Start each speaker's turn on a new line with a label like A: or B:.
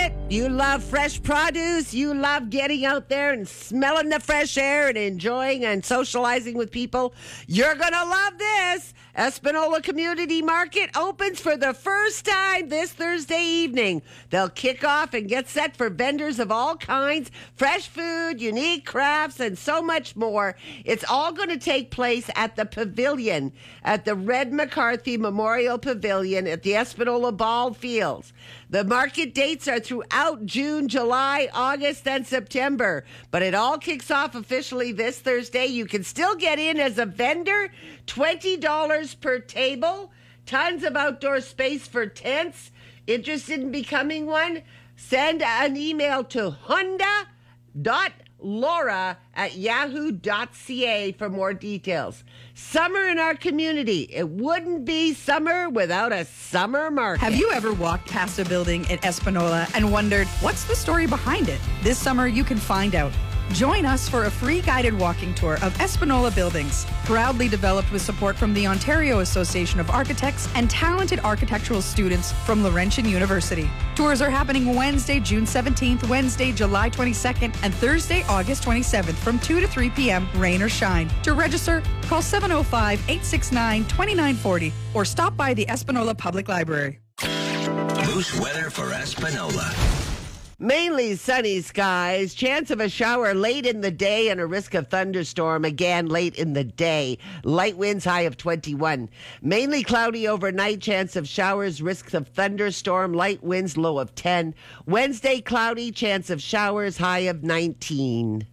A: Market. You love fresh produce. You love getting out there and smelling the fresh air and enjoying and socializing with people. You're going to love this. Espanola Community Market opens for the first time this Thursday evening. They'll kick off and get set for vendors of all kinds, fresh food, unique crafts, and so much more. It's all going to take place at the Pavilion, at the Red McCarthy Memorial Pavilion at the Espanola Ball Fields. The market dates are throughout June, July, August, and September. But it all kicks off officially this Thursday. You can still get in as a vendor, $20 per table, tons of outdoor space for tents. Interested in becoming one? Send an email to honda.laura@yahoo.ca for more details. Summer in our community. It wouldn't be summer without a summer market.
B: Have you ever walked past a building in Espanola and wondered, what's the story behind it? This summer, you can find out. Join us for a free guided walking tour of Espanola buildings, proudly developed with support from the Ontario Association of Architects and talented architectural students from Laurentian University. Tours are happening Wednesday, June 17th, Wednesday, July 22nd, and Thursday, August 27th from 2 to 3 p.m., rain or shine. To register, call 705-869-2940 or stop by the Espanola Public Library.
C: Loose weather for Espanola.
A: Mainly sunny skies, chance of a shower late in the day and a risk of thunderstorm again late in the day. Light winds high of 21. Mainly cloudy overnight, chance of showers, risk of thunderstorm, light winds low of 10. Wednesday cloudy, chance of showers high of 19.